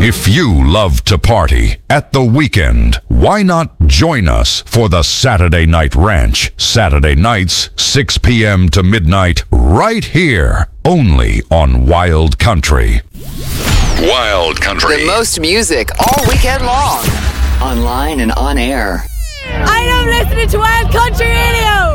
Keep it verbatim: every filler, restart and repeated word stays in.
If you love to party at the weekend, why not join us for the Saturday Night Ranch? Saturday nights, six p.m. to midnight, right here, only on Wild Country. Wild Country. The most music all weekend long. Online and on air. I am listening to Wild Country Radio.